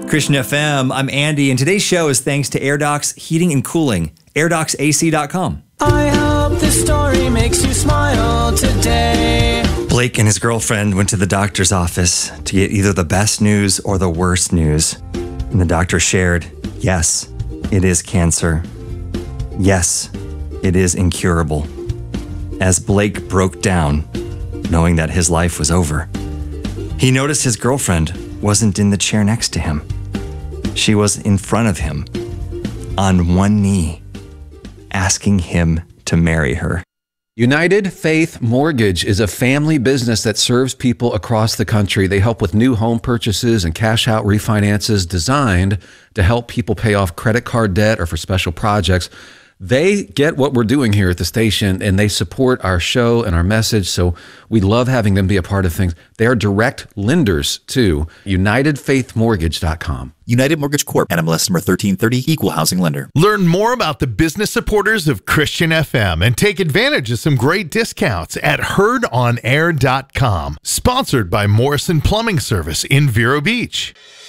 Christian FM. I'm Andy, and today's show is thanks to AirDocs Heating and Cooling. AirDocsAC.com. I hope this story makes you smile today. Blake and his girlfriend went to the doctor's office to get either the best news or the worst news. And the doctor shared, yes, it is cancer. Yes, it is incurable. As Blake broke down, knowing that his life was over, he noticed his girlfriend wasn't in the chair next to him. She was in front of him, on one knee, asking him to marry her. United Faith Mortgage is a family business that serves people across the country. They help with new home purchases and cash out refinances designed to help people pay off credit card debt or for special projects. They get what we're doing here at the station, and they support our show and our message, so we love having them be a part of things. They are direct lenders too. UnitedFaithMortgage.com. United Mortgage Corp. NMLS number 1330, Equal Housing Lender. Learn more about the business supporters of Christian FM and take advantage of some great discounts at HeardOnAir.com. Sponsored by Morrison Plumbing Service in Vero Beach.